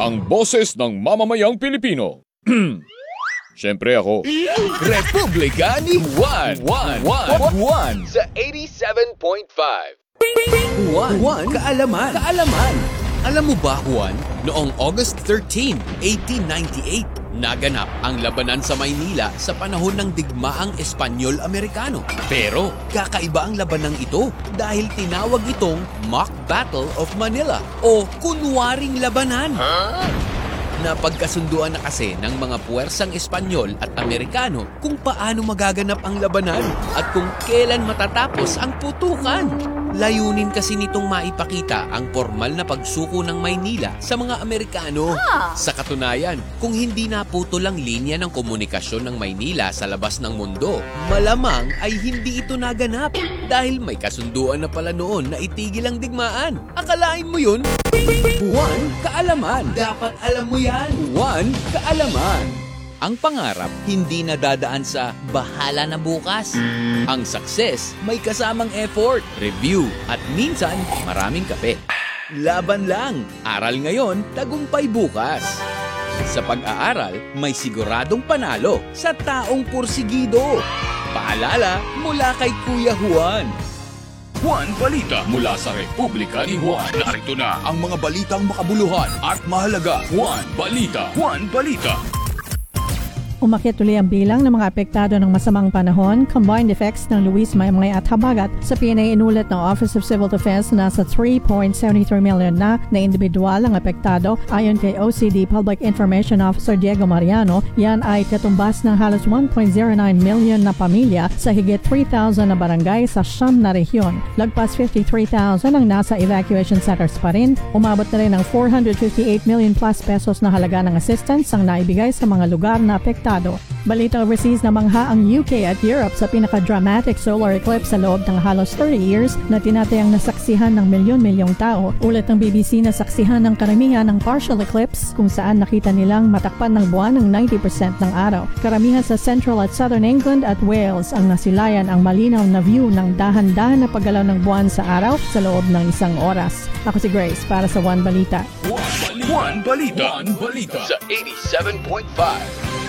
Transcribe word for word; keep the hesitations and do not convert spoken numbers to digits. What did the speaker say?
ang boses ng mamamayang Pilipino. Siyempre ako. Republika ni Juan. Juan. Juan. Juan. Sa eighty-seven point five. Juan. Juan. Kaalaman. Kaalaman. Alam mo ba, Juan, noong August thirteenth, eighteen ninety-eight, naganap ang labanan sa Maynila sa panahon ng digmaang Espanyol-Amerikano. Pero kakaiba ang labanang ito dahil tinawag itong Mock Battle of Manila o kunwaring labanan. Huh? Napagkasunduan na kasi ng mga puwersang Espanyol at Amerikano kung paano magaganap ang labanan at kung kailan matatapos ang putukan. Layunin kasi nitong maipakita ang formal na pagsuko ng Maynila sa mga Amerikano. Ah. Sa katunayan, kung hindi naputol ang linya ng komunikasyon ng Maynila sa labas ng mundo, malamang ay hindi ito naganap dahil may kasunduan na pala noon na itigil ang digmaan. Akalain mo yun? Juan, kaalaman. Dapat alam mo yan. Juan, kaalaman. Ang pangarap hindi nadadaan sa bahala na bukas. Ang success may kasamang effort, review, at minsan maraming kape. Laban lang. Aral ngayon, tagumpay bukas. Sa pag-aaral, may siguradong panalo sa taong pursigido. Paalala mula kay Kuya Juan. Juan Balita mula sa Republika ni Juan. Narito na ang mga balitang makabuluhan at mahalaga. Juan Balita. Juan Balita. Umakyat tuloy ang bilang ng mga apektado ng masamang panahon, combined effects ng Luis Maymay at Habagat. Sa P N A inulat ng Office of Civil Defense na nasa three point seven three million na na individual ang apektado. Ayon kay O C D Public Information Officer Diego Mariano, yan ay katumbas ng halos one point zero nine million na pamilya sa higit three thousand na barangay sa siyam na rehiyon. Lagpas fifty-three thousand ang nasa evacuation centers pa rin. Umabot na rin ng four hundred fifty-eight million plus pesos na halaga ng assistance ang naibigay sa mga lugar na apektado. Balita overseas na mangha ang U K at Europe sa pinaka-dramatic solar eclipse sa loob ng halos thirty years na tinatayang nasaksihan ng milyon-milyong tao. Ulat ng B B C na saksihan ng karamihan ng partial eclipse kung saan nakita nilang matakpan ng buwan ng ninety percent ng araw. Karamihan sa Central at Southern England at Wales ang nasilayan ang malinaw na view ng dahan-dahan na paggalaw ng buwan sa araw sa loob ng isang oras. Ako si Grace para sa One Balita. One Balita. One Balita. One Balita. Sa eighty-seven point five.